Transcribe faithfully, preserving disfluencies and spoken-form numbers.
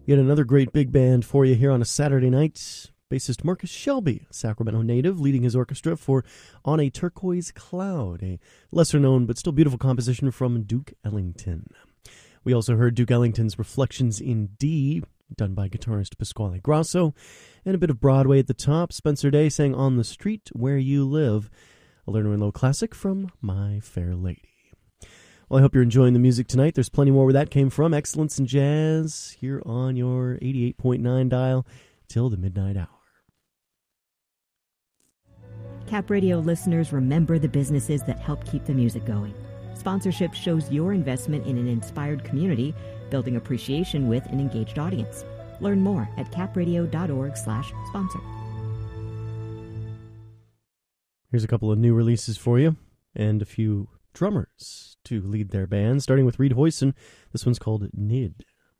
Yet another great big band for you here on a Saturday night. Bassist Marcus Shelby, a Sacramento native, leading his orchestra for On a Turquoise Cloud, a lesser-known but still beautiful composition from Duke Ellington. We also heard Duke Ellington's Reflections in D, done by guitarist Pasquale Grasso, and a bit of Broadway at the top. Spencer Day sang On the Street Where You Live, a Lerner and Lowe classic from My Fair Lady. Well, I hope you're enjoying the music tonight. There's plenty more where that came from. Excellence in Jazz here on your eighty-eight point nine dial till the midnight hour. Cap Radio listeners, remember the businesses that help keep the music going. Sponsorship shows your investment in an inspired community, building appreciation with an engaged audience. Learn more at capradio.org slash sponsor. Here's a couple of new releases for you, and a few drummers to lead their band, starting with Reed Hoyson. This one's called Nid.